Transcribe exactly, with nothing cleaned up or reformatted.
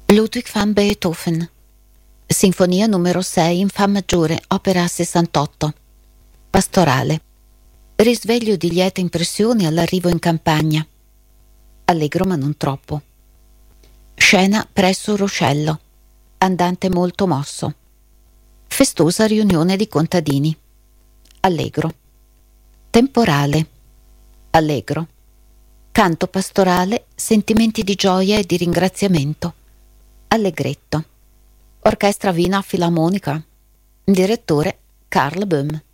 Ludwig van Beethoven. Sinfonia numero sei in Fa maggiore, opera sessantotto. Pastorale. Risveglio di liete impressioni all'arrivo in campagna. Allegro ma non troppo. Scena presso Ruscello. Andante molto mosso. Festosa riunione di contadini. Allegro. Temporale. Allegro. Canto pastorale, sentimenti di gioia e di ringraziamento. Allegretto. Orchestra Wiener Filarmonica. Direttore Karl Böhm.